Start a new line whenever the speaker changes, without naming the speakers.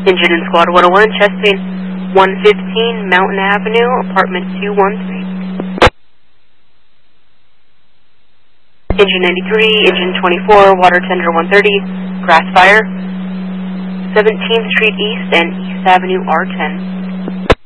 Engine in Squad 101, chest pain 115 Mountain Avenue, apartment 213. Engine 93, engine 24, water tender 130, grass fire, 17th Street East and East Avenue R10.